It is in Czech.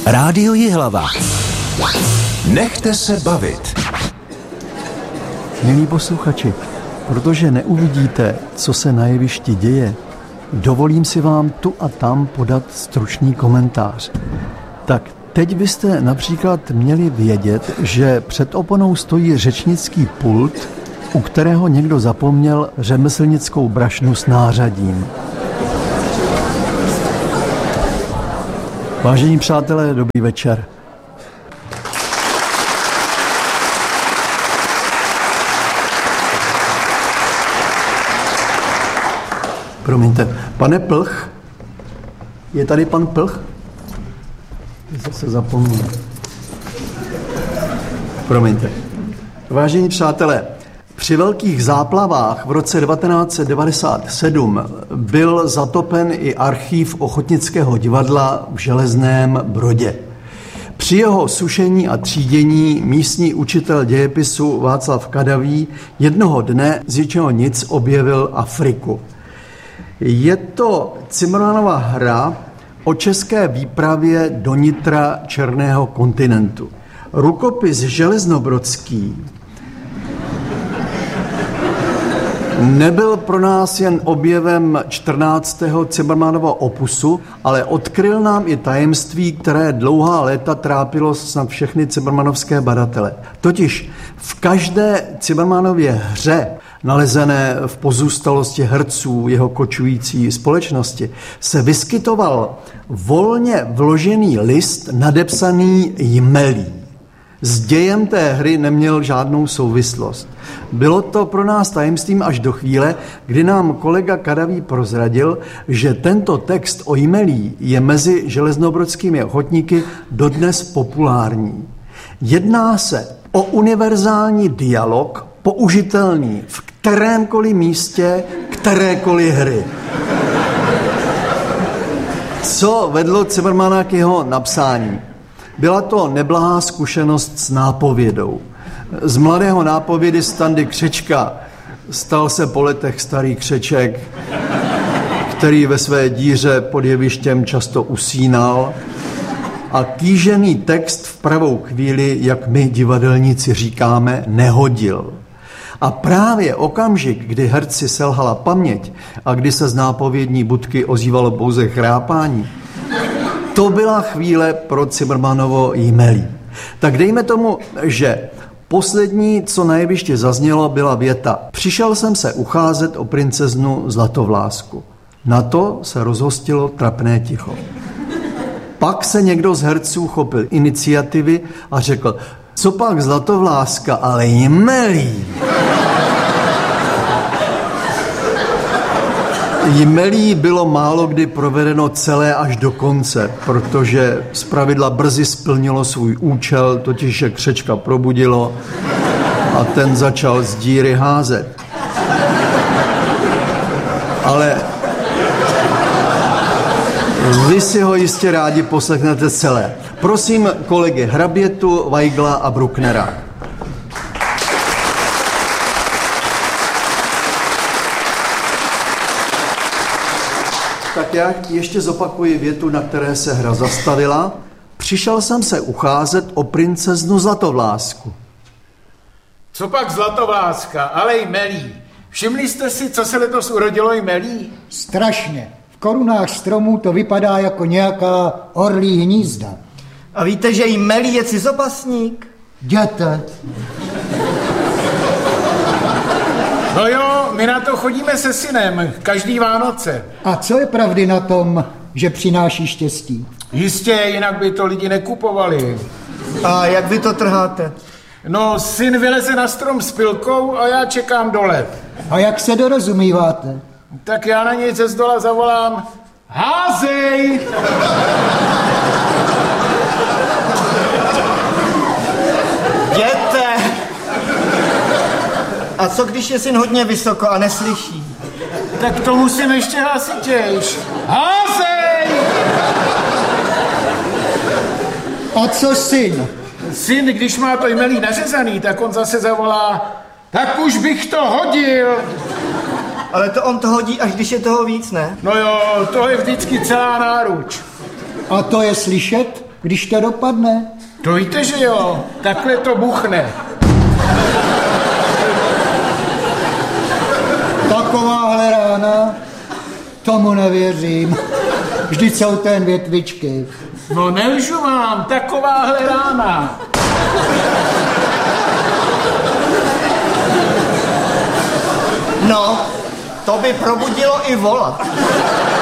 Rádio Jihlava. Nechte se bavit. Milí posluchači, protože neuvidíte, co se na jevišti děje, dovolím si vám tu a tam podat stručný komentář. Tak teď byste například měli vědět, že před oponou stojí řečnický pult, u kterého někdo zapomněl řemeslnickou brašnu s nářadím. Vážení přátelé, dobrý večer. Promiňte, pane Plch? Je tady pan Plch? Zase zapomněl. Promiňte. Vážení přátelé, při velkých záplavách v roce 1997 byl zatopen i archív Ochotnického divadla v Železném Brodě. Při jeho sušení a třídění místní učitel dějepisu Václav Kadavý jednoho dne z ničeho nic objevil Afriku. Je to Cimrmanova hra o české výpravě do nitra Černého kontinentu. Rukopis železnobrodský nebyl pro nás jen objevem 14. Cimrmanova opusu, ale odkryl nám i tajemství, které dlouhá léta trápilo snad všechny cimrmanovské badatele. Totiž v každé Cimrmanově hře, nalezené v pozůstalosti herců jeho kočující společnosti, se vyskytoval volně vložený list nadepsaný jmelí. S dějem té hry neměl žádnou souvislost. Bylo to pro nás tajemstvím až do chvíle, kdy nám kolega Kadavý prozradil, že tento text o jmelí je mezi železnobrodskými ochotníky dodnes populární. Jedná se o univerzální dialog, použitelný v kterémkoliv místě, kterékoliv hry. Co vedlo Cimrmana k jeho napsání? Byla to neblahá zkušenost s nápovědou. Z mladého nápovědy Standy Křečka stal se po letech starý křeček, který ve své díře pod jevištěm často usínal a kýžený text v pravou chvíli, jak my divadelníci říkáme, nehodil. A právě okamžik, kdy herci selhala paměť a kdy se z nápovědní budky ozývalo pouze chrápání, to byla chvíle pro Cimrmanovo jmelí. Tak dejme tomu, že poslední, co na jevišti zaznělo, byla věta: přišel jsem se ucházet o princeznu Zlatovlásku. Na to se rozhostilo trapné ticho. Pak se někdo z herců chopil iniciativy a řekl: co pak Zlatovláska, ale jmelí. Jmelí bylo málo kdy provedeno celé až do konce, protože zpravidla brzy splnilo svůj účel, totiž že křečka probudilo a ten začal z díry házet. Ale vy si ho jistě rádi poslechnete celé. Prosím kolegy Hrabětu, Weigla a Brucknera. Tak já ještě zopakuji větu, na které se hra zastavila. Přišel jsem se ucházet o princeznu Zlatovlásku. Co pak Zlatovláska, ale jmelí. Všimli jste si, co se letos urodilo jmelí? Strašně. V korunách stromů to vypadá jako nějaká orlí hnízda. A víte, že jmelí je cizopasník? Jděte. No jo, my na to chodíme se synem, každý Vánoce. A co je pravdy na tom, že přináší štěstí? Jistě, jinak by to lidi nekupovali. A jak vy to trháte? No, syn vyleze na strom s pilkou a já čekám dole. A jak se dorozumíváte? Tak já na něj ze zdola zavolám: házej! Jděte! A co když je syn hodně vysoko a neslyší? Tak to musím ještě hlasitějš. Házej! A co syn? Syn, když má to jmelí nařezaný, tak on zase zavolá: tak už bych to hodil. Ale to on to hodí, až když je toho víc, ne? No jo, to je vždycky celá náruč. A to je slyšet? když to dopadne. To víte, že jo, takhle to buchne. Takováhle rána, tomu nevěřím. Vždyť jsou to jen větvičky. No nelžu vám, takováhle rána. No, to by probudilo i vola.